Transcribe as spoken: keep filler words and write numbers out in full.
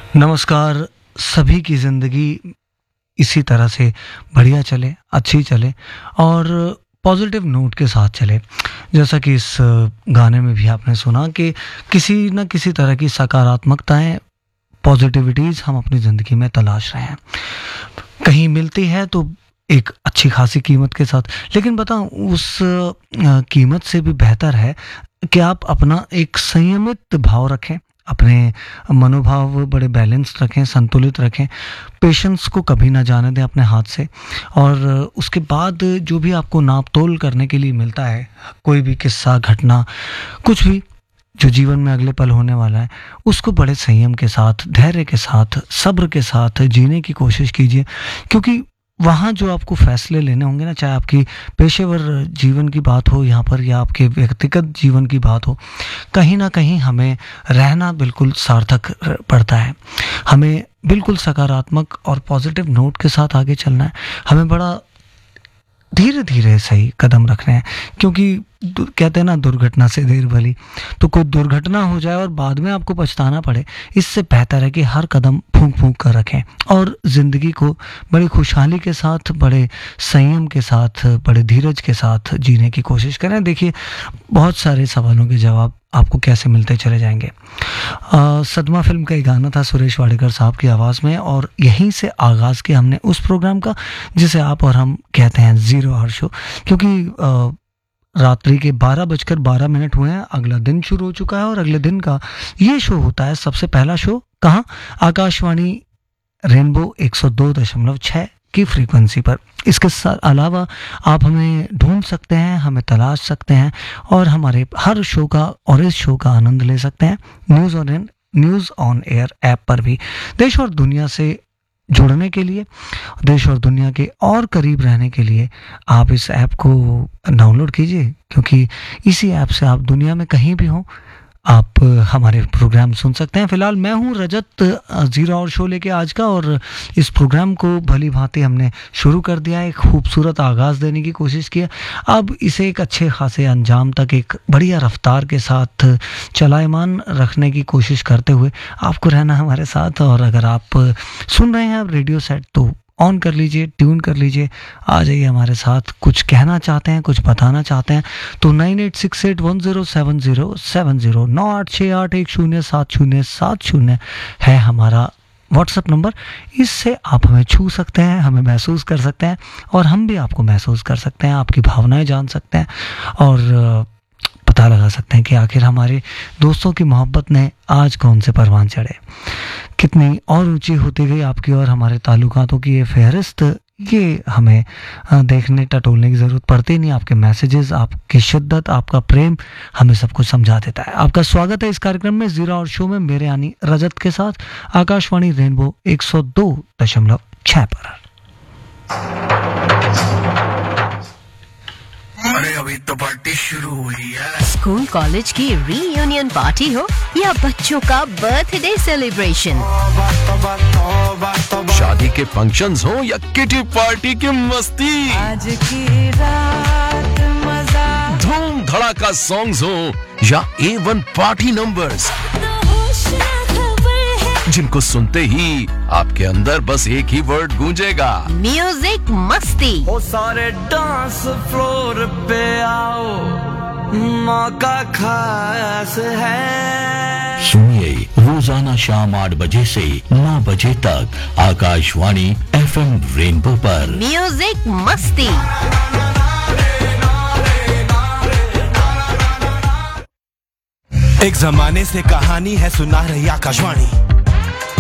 नमस्कार। सभी की ज़िंदगी इसी तरह से बढ़िया चले, अच्छी चले और पॉजिटिव नोट के साथ चले। जैसा कि इस गाने में भी आपने सुना कि किसी न किसी तरह की सकारात्मकताएँ, पॉजिटिविटीज़ हम अपनी ज़िंदगी में तलाश रहे हैं। कहीं मिलती है तो एक अच्छी खासी कीमत के साथ, लेकिन बताऊँ उस अ, कीमत से भी बेहतर है कि आप अपना एक संयमित भाव रखें, अपने मनोभाव बड़े बैलेंस रखें, संतुलित रखें, पेशेंस को कभी ना जाने दें अपने हाथ से। और उसके बाद जो भी आपको नाप-तोल करने के लिए मिलता है, कोई भी किस्सा, घटना, कुछ भी जो जीवन में अगले पल होने वाला है, उसको बड़े संयम के साथ, धैर्य के साथ, सब्र के साथ जीने की कोशिश कीजिए। क्योंकि वहाँ जो आपको फैसले लेने होंगे ना, चाहे आपकी पेशेवर जीवन की बात हो यहाँ पर या आपके व्यक्तिगत जीवन की बात हो, कहीं न कहीं हमें रहना बिल्कुल सार्थक र पड़ता है। हमें बिल्कुल सकारात्मक और पॉजिटिव नोट के साथ आगे चलना है। हमें बड़ा धीरे-धीरे सही कदम रखने हैं, क्योंकि दु कहते हैं ना, दुर्घटना से देर भली। तो कोई दुर्घटना हो जाए और बाद में आपको पछताना पड़े, इससे बेहतर है कि हर कदम फूँक-फूँक कर रखें और ज़िंदगी को बड़ी खुशहाली के साथ, बड़े संयम के साथ, बड़े धीरज के साथ जीने की कोशिश करें। देखिए, बहुत सारे सवालों के जवाब आपको कैसे मिलते चले जाएँगे। अ, सदमा फ़िल्म का एक गाना था सुरेश वाडेकर साहब की आवाज़ में, और यहीं से आगाज़ किया हमने उस प्रोग्राम का जिसे आप और हम कहते हैं ज़ीरो आवर शो। क्योंकि अ, रात्रि के बारह बजकर बारह मिनट हुए हैं, अगला दिन शुरू हो चुका है और अगले दिन का ये शो होता है सबसे पहला शो कहाँ? आकाशवाणी रेनबो एक सौ दो दशमलव छह की फ्रीक्वेंसी पर। इसके सा अलावा आप हमें ढूँढ सकते हैं, हमें तलाश सकते हैं और हमारे हर शो का और इस शो का आनंद ले सकते हैं news on an news on air app पर भी। देश और दुनिया से जुड़ने के लिए, देश और दुनिया के और करीब रहने के लिए आप इस ऐप को डाउनलोड कीजिए, क्योंकि इसी ऐप से आप दुनिया में कहीं भी हों, आप हमारे प्रोग्राम सुन सकते हैं। फ़िलहाल मैं हूँ रजत, ज़ीरो आवर शो लेके आज का, और इस प्रोग्राम को भली भांति हमने शुरू कर दिया है। एक खूबसूरत आगाज़ देने की कोशिश की है। अब इसे एक अच्छे खासे अंजाम तक एक बढ़िया रफ्तार के साथ चलायमान रखने की कोशिश करते हुए आपको रहना है हमारे साथ। और अगर आप सुन रहे हैं अब रेडियो सेट, तो ऑन कर लीजिए, ट्यून कर लीजिए, आ जाइए हमारे साथ। कुछ कहना चाहते हैं, कुछ बताना चाहते हैं तो nine eight six eight one zero seven zero seven zero नौ आठ छः आठ एक शून्य सात शून्य सात शून्य है हमारा व्हाट्सएप नंबर। इससे आप हमें छू सकते हैं, हमें महसूस कर सकते हैं और हम भी आपको महसूस कर सकते हैं, आपकी भावनाएं जान सकते हैं और पता लगा सकते हैं कि आखिर हमारे दोस्तों की मोहब्बत ने आज कौन से परवान चढ़े। कितनी और ऊंची होती गई आपकी और हमारे ताल्लुकातों की ये फहरिस्त, ये हमें देखने टटोलने की ज़रूरत पड़ती नहीं। आपके मैसेजेस, आपकी शिद्दत, आपका प्रेम हमें सब कुछ समझा देता है। आपका स्वागत है इस कार्यक्रम में, ज़ीरो आवर शो में, मेरे यानी रजत के साथ, आकाशवाणी रेनबो एक सौ दो दशमलव छह पर। अरे अभी तो पार्टी शुरू हुई है। स्कूल कॉलेज की रीयूनियन पार्टी हो या बच्चों का बर्थडे सेलिब्रेशन, शादी के फंक्शंस हो या किटी पार्टी की मस्ती, आज की रात मजा, धूम धड़ाका सॉन्ग्स हो या ए वन पार्टी नंबर्स, जिनको सुनते ही आपके अंदर बस एक ही वर्ड गूंजेगा, म्यूजिक मस्ती। ओ सारे डांस फ्लोर पे आओ, मौका खास है। सुनिए रोजाना शाम आठ बजे से नौ बजे तक आकाशवाणी एफ एम रेनबो पर म्यूजिक मस्ती। एक जमाने से कहानी है सुना रही आकाशवाणी,